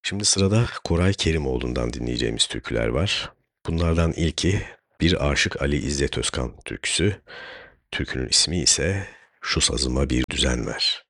Şimdi sırada Koray Kerimoğlu'ndan dinleyeceğimiz türküler var. Bunlardan ilki bir Aşık Ali İzzet Özkan türküsü. Türkünün ismi ise Şu Sazıma Bir Düzen Ver.